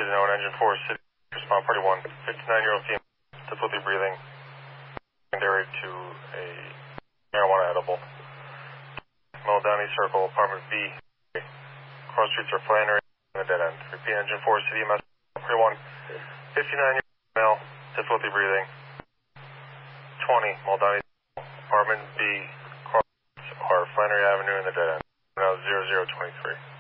City known, engine 4, City, respond party 1, 59-year-old female, difficulty breathing, secondary to a marijuana edible. Downey Circle, apartment B. Cross streets are Flannery and the dead end. Repeat, engine 4, City MS, party 1, 59-year-old male, difficulty breathing, 20, Downey apartment B, cross streets are Flannery Avenue and the dead end. Now 0023.